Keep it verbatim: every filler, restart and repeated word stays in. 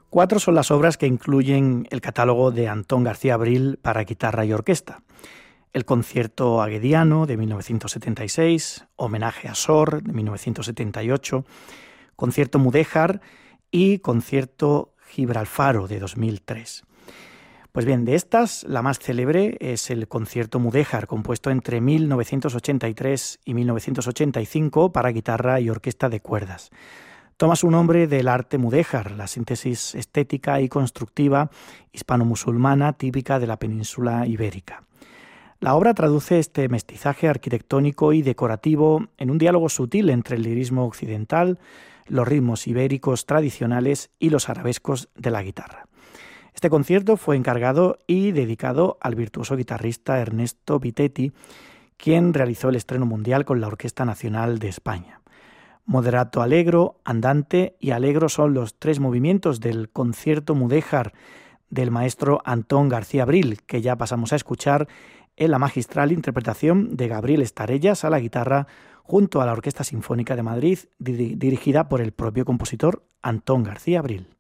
Cuatro son las obras que incluyen el catálogo de Antón García Abril para guitarra y orquesta. El Concierto Aguediano de mil novecientos setenta y seis, Homenaje a Sor de mil novecientos setenta y ocho, Concierto Mudéjar y Concierto Gibralfaro de dos mil tres. Pues bien, de estas, la más célebre es el Concierto Mudéjar, compuesto entre mil novecientos ochenta y tres y mil novecientos ochenta y cinco para guitarra y orquesta de cuerdas. Toma su nombre del arte mudéjar, la síntesis estética y constructiva hispano-musulmana típica de la península ibérica. La obra traduce este mestizaje arquitectónico y decorativo en un diálogo sutil entre el lirismo occidental, los ritmos ibéricos tradicionales y los arabescos de la guitarra. Este concierto fue encargado y dedicado al virtuoso guitarrista Ernesto Vitetti, quien realizó el estreno mundial con la Orquesta Nacional de España. Moderato allegro, andante y allegro son los tres movimientos del Concierto Mudéjar del maestro Antón García Abril, que ya pasamos a escuchar en la magistral interpretación de Gabriel Estarellas a la guitarra junto a la Orquesta Sinfónica de Madrid, dirigida por el propio compositor Antón García Abril.